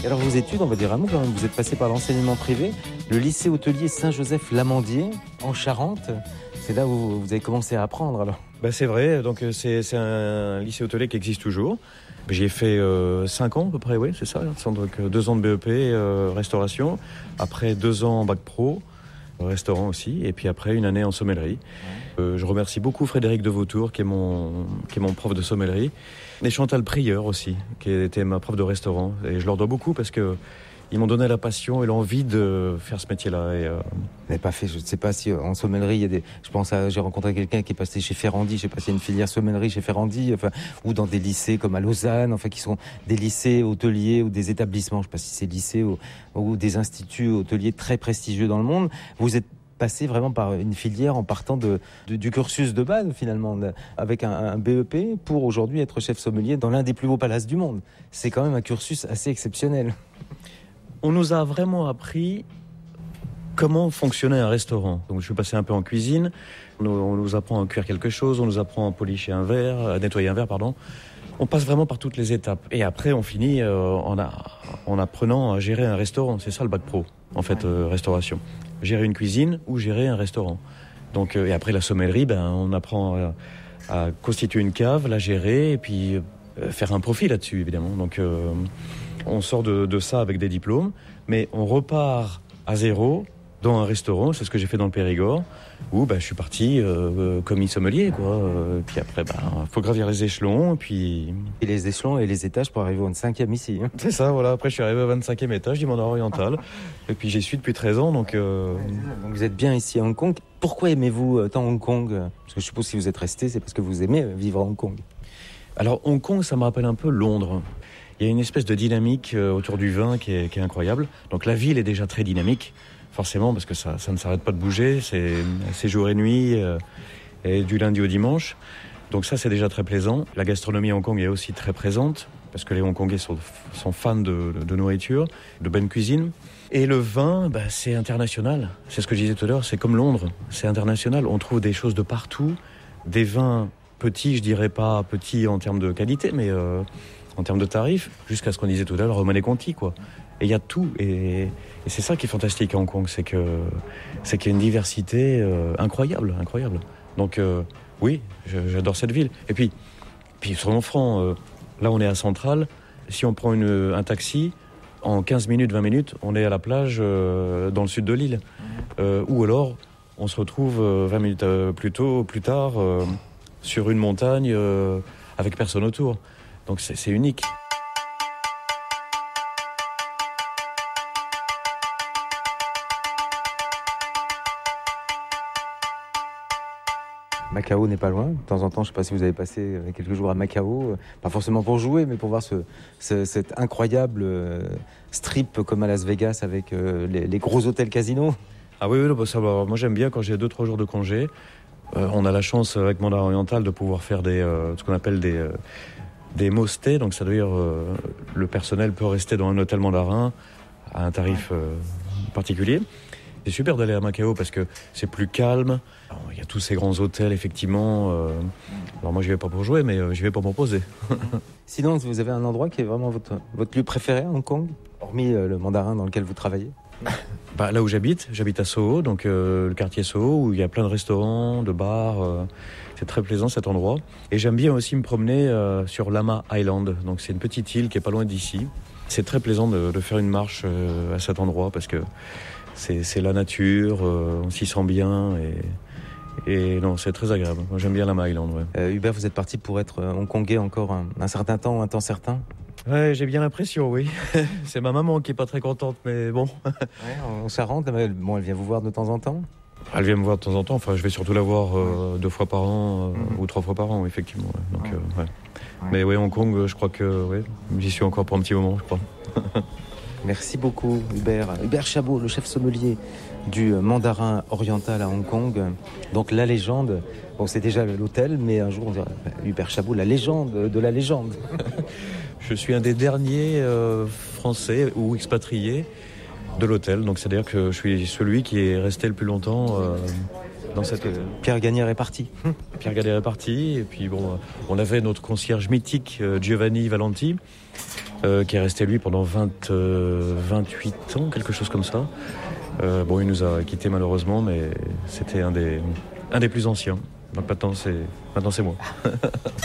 Et alors vos études, on va dire un mot quand même, vous êtes passé par l'enseignement privé, le lycée hôtelier Saint-Joseph-Lamandier en Charente. C'est là où vous avez commencé à apprendre alors. C'est vrai, donc c'est un lycée hôtelier qui existe toujours. J'y ai fait 5 ans à peu près, oui, c'est ça. Donc 2 ans de BEP, restauration. Après 2 ans en bac pro, restaurant aussi. Et puis après 1 année en sommellerie. Je remercie beaucoup Frédéric de Vautour, qui est mon prof de sommellerie. Et Chantal Prieur aussi, qui était ma prof de restaurant. Et je leur dois beaucoup parce que ils m'ont donné la passion et l'envie de faire ce métier-là. Vous n'avez pas fait, je ne sais pas si en sommellerie, il y a des. J'ai rencontré quelqu'un qui est passé chez Ferrandi, je ne sais pas s'il y a une filière sommellerie chez Ferrandi, ou dans des lycées comme à Lausanne, qui sont des lycées hôteliers ou des établissements, je ne sais pas si c'est lycées ou des instituts hôteliers très prestigieux dans le monde. Vous êtes passé vraiment par une filière en partant du cursus de base finalement, avec un BEP pour aujourd'hui être chef sommelier dans l'un des plus beaux palaces du monde. C'est quand même un cursus assez exceptionnel. On nous a vraiment appris comment fonctionnait un restaurant. Donc je suis passé un peu en cuisine, on nous apprend à cuire quelque chose, on nous apprend à policher un verre, à nettoyer un verre, pardon. On passe vraiment par toutes les étapes. Et après, on finit en apprenant à gérer un restaurant. C'est ça le bac pro, en fait, restauration. Gérer une cuisine ou gérer un restaurant. Donc, et après la sommellerie, on apprend à constituer une cave, la gérer et puis faire un profit là-dessus, évidemment. Donc on sort de ça avec des diplômes, mais on repart à zéro dans un restaurant. C'est ce que j'ai fait dans le Périgord, où je suis parti commis sommelier, quoi. Puis après, faut gravir les échelons, puis... Et les échelons et les étages pour arriver au 25e ici. Hein. C'est ça, voilà. Après, je suis arrivé au 25e étage du Mandarin oriental. Et puis, j'y suis depuis 13 ans, donc... Donc vous êtes bien ici à Hong Kong. Pourquoi aimez-vous tant Hong Kong ? Parce que je suppose que si vous êtes resté, c'est parce que vous aimez vivre à Hong Kong. Alors, Hong Kong, ça me rappelle un peu Londres. Il y a une espèce de dynamique autour du vin qui est incroyable. Donc, la ville est déjà très dynamique. Forcément, parce que ça ne s'arrête pas de bouger, c'est jour et nuit, et du lundi au dimanche. Donc ça, c'est déjà très plaisant. La gastronomie à Hong Kong est aussi très présente, parce que les Hongkongais sont fans de nourriture, de bonne cuisine. Et le vin, c'est international. C'est ce que je disais tout à l'heure, c'est comme Londres, c'est international. On trouve des choses de partout, des vins petits, je dirais pas petits en termes de qualité, mais en termes de tarifs, jusqu'à ce qu'on disait tout à l'heure, Romanée Conti, quoi. Et il y a tout, et c'est ça qui est fantastique à Hong Kong, c'est qu'il y a une diversité incroyable. Donc oui, j'adore cette ville. Et puis soyons francs, là on est à Central, si on prend un taxi, en 15 minutes, 20 minutes, on est à la plage dans le sud de l'île. Ou alors, on se retrouve 20 minutes plus tard sur une montagne avec personne autour. Donc c'est unique. Macao n'est pas loin. De temps en temps, je ne sais pas si vous avez passé quelques jours à Macao, pas forcément pour jouer, mais pour voir cet incroyable strip comme à Las Vegas avec les gros hôtels casinos. Ah oui, ça va. Moi j'aime bien quand j'ai 2-3 jours de congé. On a la chance avec Mandarin Oriental de pouvoir faire ce qu'on appelle des mostés. Donc ça veut dire le personnel peut rester dans un hôtel mandarin à un tarif particulier. C'est super d'aller à Macao parce que c'est plus calme. Alors, il y a tous ces grands hôtels, effectivement. Alors moi, je n'y vais pas pour jouer, mais j'y vais pour m'en poser. Sinon, vous avez un endroit qui est vraiment votre lieu préféré à Hong Kong, hormis le mandarin dans lequel vous travaillez? Là où j'habite à Soho, donc le quartier Soho, où il y a plein de restaurants, de bars. C'est très plaisant cet endroit. Et j'aime bien aussi me promener sur Lama Island. Donc c'est une petite île qui est pas loin d'ici. C'est très plaisant de faire une marche à cet endroit parce que c'est la nature, on s'y sent bien et non, c'est très agréable. Moi, j'aime bien Lama Island. Ouais. Hubert, vous êtes parti pour être hongkongais encore un certain temps, un temps certain? Ouais, j'ai bien l'impression, oui. C'est ma maman qui est pas très contente, mais bon. Ouais, en Charente, elle vient vous voir de temps en temps? Elle vient me voir de temps en temps. Enfin, je vais surtout la voir 2 fois par an ou 3 fois par an, effectivement. Ouais. Donc, ouais. Mais oui, Hong Kong, je crois que j'y suis encore pour un petit moment, je crois. Merci beaucoup, Hubert. Hubert Chabot, le chef sommelier du Mandarin Oriental à Hong Kong. Donc la légende, c'est déjà l'hôtel, mais un jour on dira Hubert Chabot, la légende de la légende. Je suis un des derniers Français ou expatriés de l'hôtel. Donc c'est-à-dire que je suis celui qui est resté le plus longtemps dans cette hôtel. Pierre Gagnère est parti. Pierre Gagnère est parti. Et puis on avait notre concierge mythique, Giovanni Valenti, qui est resté lui pendant 28 ans, quelque chose comme ça. Bon, il nous a quittés malheureusement, mais c'était un des plus anciens. Donc maintenant c'est moi.